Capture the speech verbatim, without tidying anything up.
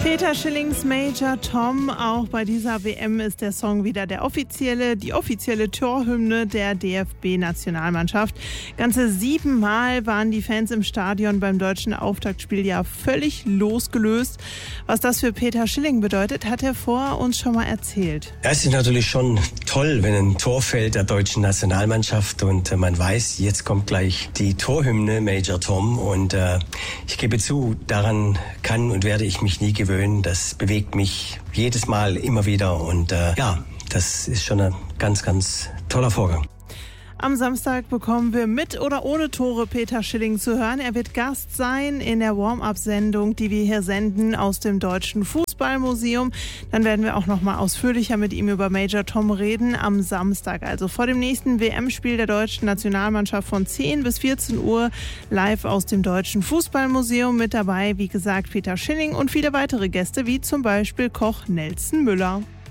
Peter Schillings Major Tom. Auch bei dieser W M ist der Song wieder der offizielle, die offizielle Torhymne der D F B-Nationalmannschaft. Ganze siebenmal waren die Fans im Stadion beim deutschen Auftaktspiel ja völlig losgelöst. Was das für Peter Schilling bedeutet, hat er vor uns schon mal erzählt. Ja, es ist natürlich schon toll, wenn ein Tor fällt der deutschen Nationalmannschaft und man weiß, jetzt kommt gleich die Torhymne Major Tom. Und äh, ich gebe zu, daran kann und werde ich mich nie gewöhnen. Das bewegt mich jedes Mal immer wieder und äh, ja, das ist schon ein ganz, ganz toller Vorgang. Am Samstag bekommen wir mit oder ohne Tore Peter Schilling zu hören. Er wird Gast sein in der Warm-up-Sendung, die wir hier senden aus dem Deutschen Fußballmuseum. Dann werden wir auch noch mal ausführlicher mit ihm über Major Tom reden am Samstag, also vor dem nächsten W M-Spiel der deutschen Nationalmannschaft von zehn bis vierzehn Uhr live aus dem Deutschen Fußballmuseum. Mit dabei, wie gesagt, Peter Schilling und viele weitere Gäste, wie zum Beispiel Koch Nelson Müller.